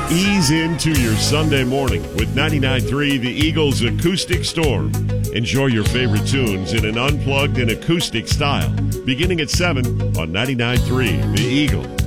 Ease into your Sunday morning with 99.3 The Eagles Acoustic Storm. Enjoy your favorite tunes in an unplugged and acoustic style, beginning at 7 on 99.3 The Eagle.